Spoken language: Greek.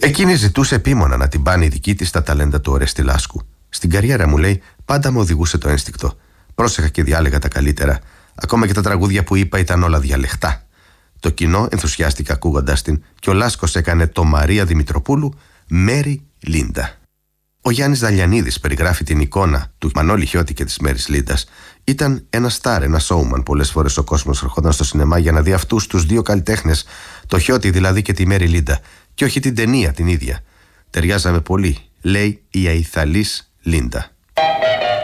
Εκείνη ζητούσε επίμονα να την πάνει η δική της τα ταλέντα του Ορέστη Λάσκου. Στην καριέρα μου, λέει, πάντα με οδηγούσε το ένστικτο. Πρόσεχα και διάλεγα τα καλύτερα. Ακόμα και τα τραγούδια που είπα ήταν όλα διαλεχτά. Το κοινό ενθουσιάστηκε ακούγοντας την και ο Λάσκος έκανε το Μαρία Δημητροπούλου Μέρι Λίντα. Ο Γιάννης Δαλιανίδης περιγράφει την εικόνα του Μανώλη Χιώτη και της Μέρης Λίντας. Ήταν ένα στάρ, ένα showman. Πολλές φορές ο κόσμος ερχόταν στο σινεμά για να δει αυτούς τους δύο καλλιτέχνες, το Χιώτη δηλαδή και τη Μέρη Λίντα, και όχι την ταινία την ίδια. Ταιριάζαμε πολύ, λέει η Αϊθαλής Λίντα.